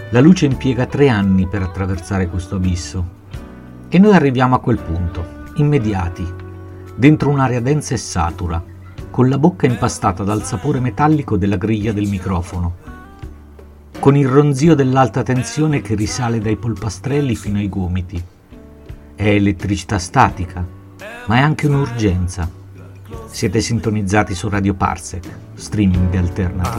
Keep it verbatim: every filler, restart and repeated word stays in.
La luce impiega tre anni per attraversare questo abisso. E noi arriviamo a quel punto, immediati, dentro un'aria densa e satura, con la bocca impastata dal sapore metallico della griglia del microfono, con il ronzio dell'alta tensione che risale dai polpastrelli fino ai gomiti. È elettricità statica, ma è anche un'urgenza. Siete sintonizzati su Radio Parsec, streaming alternativo.